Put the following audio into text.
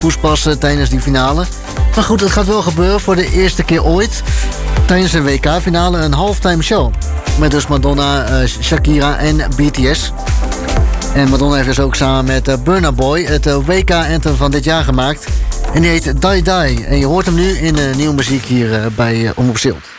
poespas tijdens die finale. Maar goed, het gaat wel gebeuren voor de eerste keer ooit. Tijdens de WK-finale een halftime show. Met dus Madonna, Shakira en BTS. En Madonna heeft dus ook samen met Burna Boy het WK-anthem van dit jaar gemaakt. En die heet Die Die. En je hoort hem nu in nieuwe muziek hier bij Omroep Zilt.